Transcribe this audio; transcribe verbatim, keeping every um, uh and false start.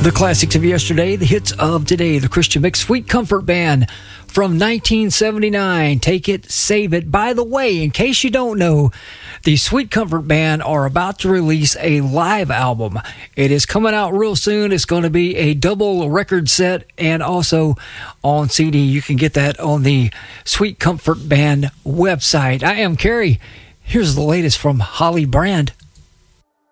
The classics of yesterday, the hits of today, the Christian Mix Sweet Comfort Band from nineteen seventy-nine. Take It, Save It. By the way, in case you don't know, the Sweet Comfort Band are about to release a live album. It is coming out real soon. It's going to be a double record set and also on C D. You can get that on the Sweet Comfort Band website. I am Kerry. Here's the latest from Holly Brand.